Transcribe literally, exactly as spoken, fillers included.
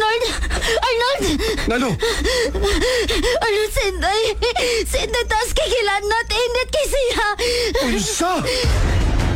Arnold! Arnold! Ngano? Arnold, senday! Senday, taas kay kilanat! Init kay siya! Unsa?